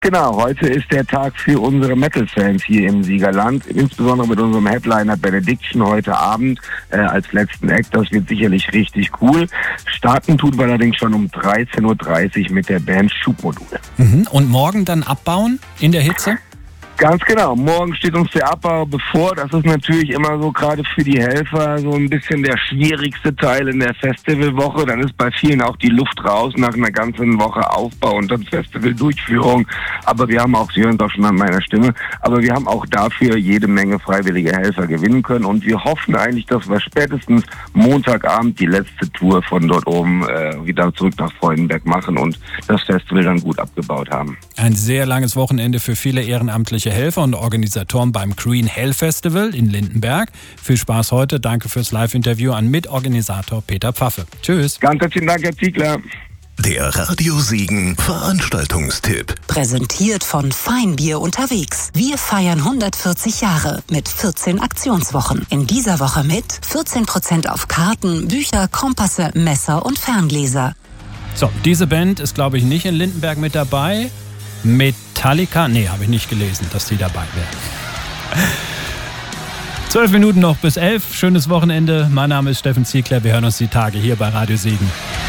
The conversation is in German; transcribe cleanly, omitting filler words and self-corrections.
Genau, heute ist der Tag für unsere Metal-Fans hier im Siegerland, insbesondere mit unserem Headliner Benediction heute Abend als letzten Act. Das wird sicherlich richtig cool. Starten tun wir allerdings schon um 13.30 Uhr mit der Band Schubmodul. Und morgen dann abbauen in der Hitze? Ganz genau. Morgen steht uns der Abbau bevor. Das ist natürlich immer so, gerade für die Helfer, so ein bisschen der schwierigste Teil in der Festivalwoche. Dann ist bei vielen auch die Luft raus nach einer ganzen Woche Aufbau und dann Festivaldurchführung. Aber wir haben auch, Sie hören es auch schon an meiner Stimme, aber wir haben auch dafür jede Menge freiwillige Helfer gewinnen können. Und wir hoffen eigentlich, dass wir spätestens Montagabend die letzte Tour von dort oben wieder zurück nach Freudenberg machen und das Festival dann gut abgebaut haben. Ein sehr langes Wochenende für viele ehrenamtliche Helfer und Organisatoren beim Green Hell Festival in Lindenberg. Viel Spaß heute. Danke fürs Live-Interview an Mitorganisator Peter Pfaffe. Tschüss. Ganz herzlichen Dank, Herr Ziegler. Der Radio Siegen Veranstaltungstipp. Präsentiert von Feinbier unterwegs. Wir feiern 140 Jahre mit 14 Aktionswochen. In dieser Woche mit 14% auf Karten, Bücher, Kompasse, Messer und Ferngläser. So, diese Band ist, glaube ich, nicht in Lindenberg mit dabei. Metallica? Nee, habe ich nicht gelesen, dass die dabei wären. 12 Minuten noch bis 11. Schönes Wochenende. Mein Name ist Steffen Ziegler. Wir hören uns die Tage hier bei Radio Siegen.